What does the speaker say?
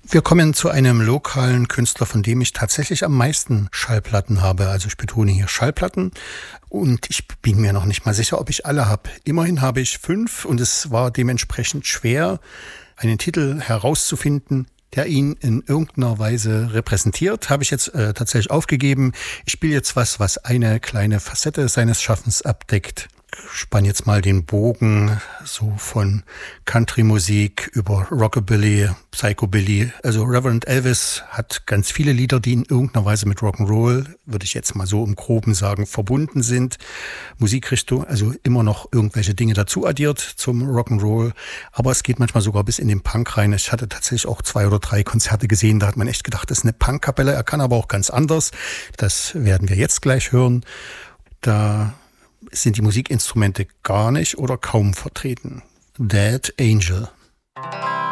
Wir kommen zu einem lokalen Künstler, von dem ich tatsächlich am meisten Schallplatten habe. Also ich betone hier Schallplatten und ich bin mir noch nicht mal sicher, ob ich alle habe. Immerhin habe ich 5 und es war dementsprechend schwer, einen Titel herauszufinden, der ihn in irgendeiner Weise repräsentiert. Habe ich jetzt tatsächlich aufgegeben. Ich spiele jetzt was eine kleine Facette seines Schaffens abdeckt. Spann jetzt mal den Bogen so von Country-Musik über Rockabilly, Psychobilly. Also Reverend Elvis hat ganz viele Lieder, die in irgendeiner Weise mit Rock'n'Roll, würde ich jetzt mal so im Groben sagen, verbunden sind. Musikrichtung, also immer noch irgendwelche Dinge dazu addiert zum Rock'n'Roll. Aber es geht manchmal sogar bis in den Punk rein. Ich hatte tatsächlich auch 2 oder 3 Konzerte gesehen, da hat man echt gedacht, das ist eine Punk-Kapelle. Er kann aber auch ganz anders. Das werden wir jetzt gleich hören. Da sind die Musikinstrumente gar nicht oder kaum vertreten. Dead Angel.